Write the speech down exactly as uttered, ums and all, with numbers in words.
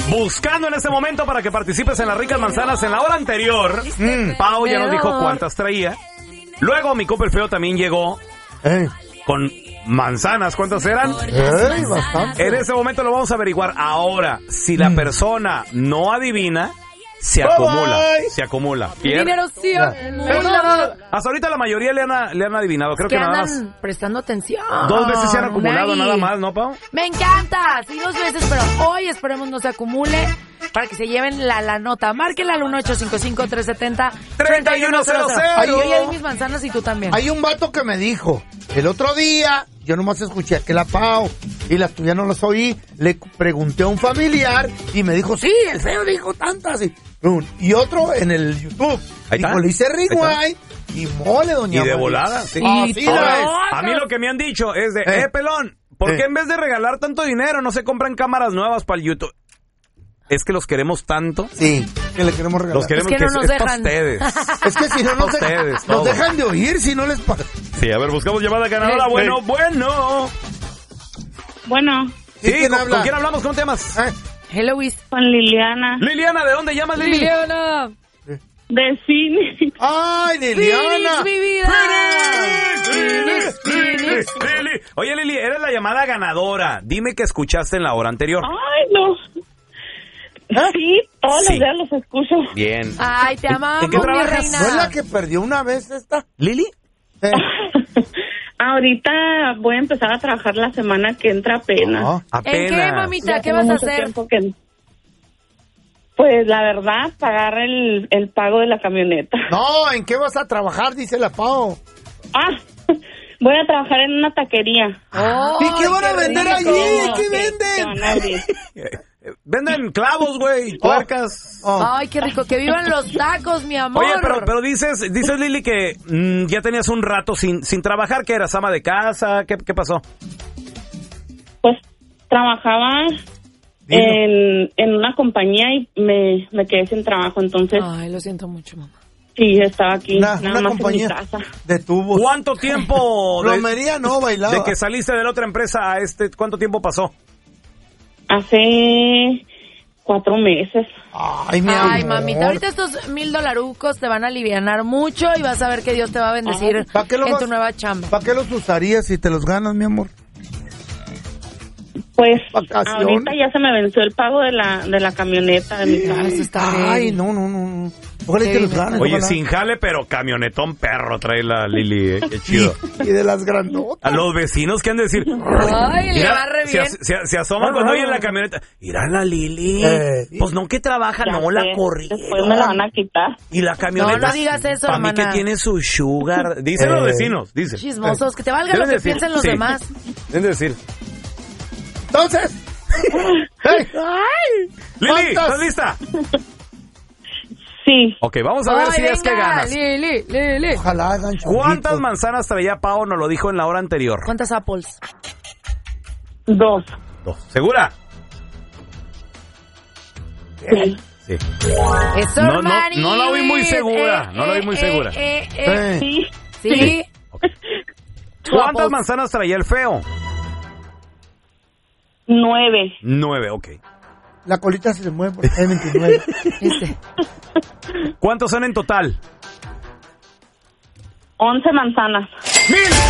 Buscando en este momento para que participes en las ricas manzanas. En la hora anterior, mm, Pau ya nos dijo cuántas traía. Luego mi compa el feo también llegó Ey. con manzanas. ¿Cuántas eran? Ey, bastante. En ese momento lo vamos a averiguar. Ahora, si la mm. persona no adivina, se bye acumula, bye. se acumula. El dinero sí acumula. Hasta ahorita la mayoría le han, le han adivinado. Creo es que, que nada andan más. prestando atención. Dos veces se han acumulado, Maggie. nada más, ¿no, Pau? Me encanta. Sí, dos veces, pero hoy esperemos no se acumule para que se lleven la, la nota. Márquenla al uno ocho cinco cinco, tres siete cero, tres uno cero cero. Yo ya di mis manzanas y tú también. Hay un vato que me dijo, el otro día, yo nomás escuché que la Pau y las tuyas no las oí, le pregunté a un familiar y me dijo, sí, el feo dijo tantas. Y, y otro en el YouTube, ahí dijo, le hice rewind y mole, doña Y de María. volada, sí. Ah, sí Ahora, es. a mí lo que me han dicho es de, eh, eh pelón, ¿por qué eh. en vez de regalar tanto dinero no se compran cámaras nuevas para el YouTube? Es que los queremos tanto. Sí, que le queremos regalar. Los queremos es que, que no es, nos es para dejan. ustedes. Es que si no nos, ustedes, de, nos dejan de oír, si no les pasa. Sí, a ver, buscamos llamada ganadora. Sí. Bueno, bueno. Bueno. Sí, ¿quién ¿con, habla? ¿Con quién hablamos? ¿Cómo te llamas? ¿Eh? Hello, Wiz. Con Liliana. Liliana, ¿de dónde llamas, Lili? Liliana. De Phoenix. ¡Ay, Liliana! Phoenix, mi vida. Phoenix, Phoenix, Lili. Oye, Lili, eres la llamada ganadora. Dime qué escuchaste en la hora anterior. Ay, no. ¿Ah? Sí, todos sí. los días los escucho. Bien. Ay, te amamos, ¿En qué trabajas? reina? ¿No es la que perdió una vez esta? ¿Lili? Eh. Ahorita voy a empezar a trabajar la semana que entra apenas. Oh, apenas. ¿En qué, mamita? ¿Qué vas a hacer? Que... Pues la verdad, pagar el, el pago de la camioneta. No, ¿en qué vas a trabajar? Dice la Pau. Ah, voy a trabajar en una taquería. Oh, ¿y qué van a vender rico. allí? ¿Qué venden? ¿Qué van a abrir? Venden clavos, güey, tuercas. Oh, oh. Ay, qué rico, que vivan los tacos, mi amor. Oye, pero, pero dices, dices Lili, que mmm, ya tenías un rato sin, sin trabajar. ¿Qué eras, ama de casa? ¿Qué, qué pasó? Pues trabajaba en, en una compañía y me, me quedé sin trabajo, entonces... Ay, lo siento mucho, mamá. Sí, estaba aquí, una, nada una más compañía en mi casa. De tubos. ¿Cuánto tiempo? de, Plomería no bailaba. De que saliste de la otra empresa a este, ¿cuánto tiempo pasó? Hace cuatro meses. Ay, mi Ay, amor. mamita, ahorita estos mil dolarucos te van a alivianar mucho y vas a ver que Dios te va a bendecir en vas, tu nueva chamba. ¿Para qué los usarías si te los ganas, mi amor? Pues ¿Vacación? Ahorita ya se me venció el pago de la de la camioneta de mi casa. Eso está Ay, bien. no, no, no. Ojalá que los ganes. Oye, ojalá. sin jale, pero camionetón perro trae la Lili, eh. Qué chido. Y, y de las grandotas. A los vecinos que han de decir. Ay, le va re bien. Se, se, se asoman cuando oyen la camioneta. Mira la Lili. Eh, pues no que trabaja, Ya no sé, la corrí. Después me la van a quitar. Y la camioneta. No, no digas eso, para mí hermana. que tiene su sugar. Dicen Eh. los vecinos, dicen. Chismosos, que te valga Deben lo que decir, piensen los sí. demás. Deben de decir. Entonces. Hey. Ay. Lili, ¿Cuántas? ¿estás lista? Sí. Ok, vamos a ver Ay, si venga, es que ganas. Lili, Lili. Ojalá hagan churritos. ¿Cuántas manzanas traía Pau? Nos lo dijo en la hora anterior. ¿Cuántas apples? Dos. Dos. ¿Segura? Sí. Sí. Eso, No, no, Mari. no la oí muy segura, Eh, no la oí muy eh, segura. eh, eh, Sí. Sí. Sí. Okay. ¿Cuántas manzanas traía el feo? Nueve. Nueve, ok. La colita se le mueve porque hay veintinueve. Este. ¿Cuántos son en total? Once manzanas. ¡Mil!